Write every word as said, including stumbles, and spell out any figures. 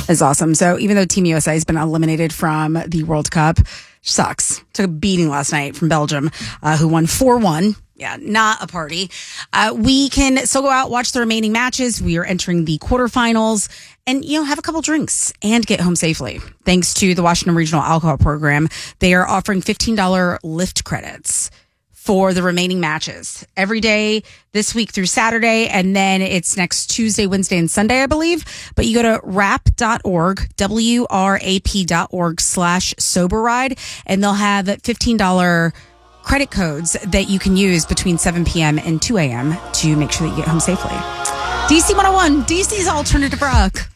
is awesome. So even though Team U S A has been eliminated from the World Cup, sucks. Took a beating last night from Belgium, uh, who won four one. Yeah, not a party. Uh, we can still go out, watch the remaining matches. We are entering the quarterfinals and, you know, have a couple drinks and get home safely. Thanks to the Washington Regional Alcohol Program, they are offering fifteen dollars Lyft credits for the remaining matches every day this week through Saturday. And then it's next Tuesday, Wednesday, and Sunday, I believe. But you go to rap dot org, W R A P dot org slash sober ride, and they'll have fifteen dollars credit codes that you can use between seven p.m. and two a.m. to make sure that you get home safely. D C one oh one, D C's Alternative Rock.